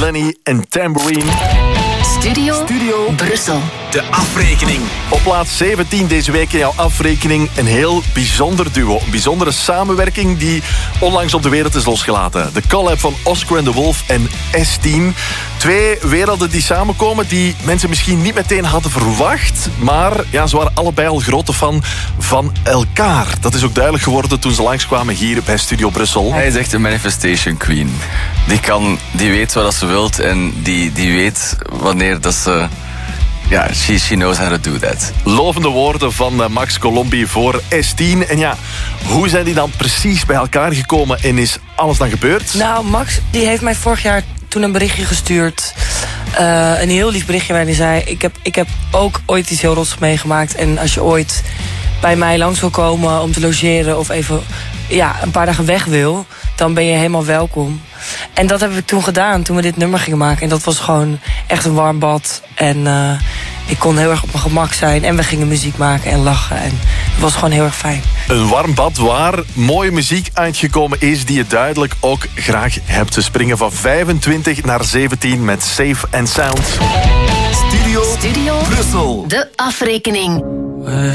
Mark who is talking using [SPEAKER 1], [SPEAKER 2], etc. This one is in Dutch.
[SPEAKER 1] Lenny en Tambourine.
[SPEAKER 2] Studio Brussel.
[SPEAKER 3] De afrekening.
[SPEAKER 1] Op plaats 17 deze week in jouw afrekening een heel bijzonder duo. Een bijzondere samenwerking die onlangs op de wereld is losgelaten. De collab van Oscar and the Wolf en S10. Twee werelden die samenkomen die mensen misschien niet meteen hadden verwacht. Maar ja, ze waren allebei al grote fan van elkaar. Dat is ook duidelijk geworden toen ze langskwamen hier bij Studio Brussel.
[SPEAKER 4] Hij is echt een manifestation queen. Die weet wat ze wilt en die weet wanneer dat ze... Ja, she knows how to do that.
[SPEAKER 1] Lovende woorden van Max Colombi voor S10. En ja, hoe zijn die dan precies bij elkaar gekomen en is alles dan gebeurd?
[SPEAKER 5] Nou, Max die heeft mij vorig jaar toen een berichtje gestuurd. Een heel lief berichtje waarin hij zei... Ik heb ook ooit iets heel rots meegemaakt. En als je ooit bij mij langs wil komen om te logeren... of even een paar dagen weg wil... dan ben je helemaal welkom. En dat heb ik toen gedaan, toen we dit nummer gingen maken. En dat was gewoon echt een warm bad. En ik kon heel erg op mijn gemak zijn. En we gingen muziek maken en lachen. En het was gewoon heel erg fijn.
[SPEAKER 1] Een warm bad waar mooie muziek uitgekomen is... die je duidelijk ook graag hebt. Te springen van 25 naar 17 met Safe and Sound.
[SPEAKER 2] Studio Brussel. De afrekening.